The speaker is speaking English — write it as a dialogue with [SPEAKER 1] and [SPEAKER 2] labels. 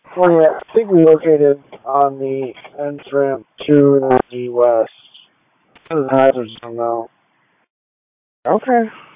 [SPEAKER 1] Oh yeah, I think we located on the entrance to the west. This is hazard zone now.
[SPEAKER 2] Okay.